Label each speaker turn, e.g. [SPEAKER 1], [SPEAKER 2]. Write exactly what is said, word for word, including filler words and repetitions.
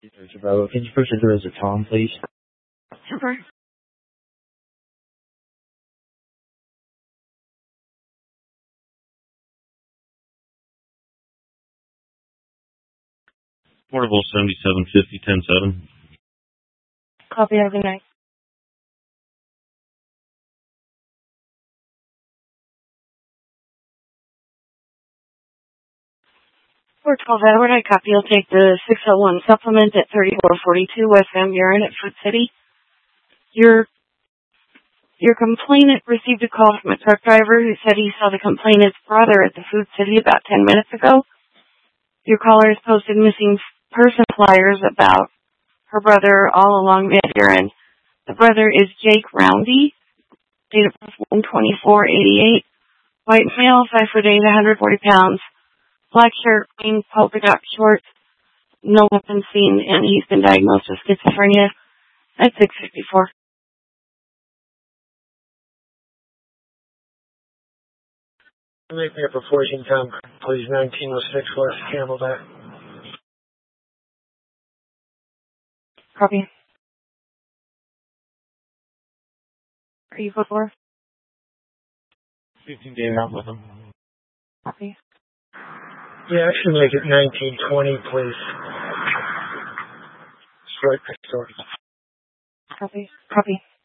[SPEAKER 1] Bravo, can you push it through as a Tom, please?
[SPEAKER 2] Sure.
[SPEAKER 3] Portable seventy-seven fifty ten seven.
[SPEAKER 2] Copy, have a good night. four twelve Edward, I copy. You'll take the six oh one supplement at thirty-four forty-two West Van Buren at Food City. Your your complainant received a call from a truck driver who said he saw the complainant's brother at the Food City about ten minutes ago. Your caller has posted missing person flyers about her brother all along Van Buren. The brother is Jake Roundy, date of birth one twenty-four eighty-eight, white male, five foot eight, one hundred forty pounds, black shirt, green polka dot shorts, no weapons seen, and he's been diagnosed with schizophrenia at six fifty-four.
[SPEAKER 4] Make me up a fourteen Tom, please, nineteen oh six West Camelback.
[SPEAKER 2] Copy. Are you good for?
[SPEAKER 4] fifteen day out with him.
[SPEAKER 2] Copy.
[SPEAKER 4] Yeah, I should make it nineteen twenty, please. Strike next door.
[SPEAKER 2] Copy. Copy.